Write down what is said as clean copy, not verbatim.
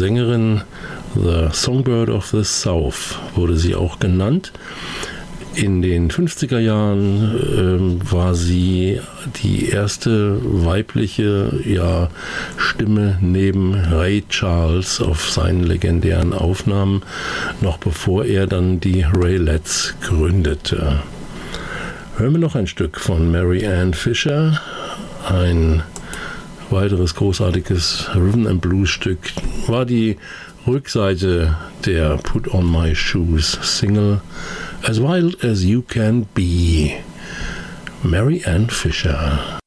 Sängerin, The Songbird of the South wurde sie auch genannt. In den 50er Jahren war sie die erste weibliche Stimme neben Ray Charles auf seinen legendären Aufnahmen, noch bevor er dann die Raelettes gründete. Hören wir noch ein Stück von Mary Ann Fisher, ein weiteres großartiges Rhythm and Blues Stück, war die Rückseite der Put on My Shoes Single, As Wild as You Can Be, Mary Ann Fisher.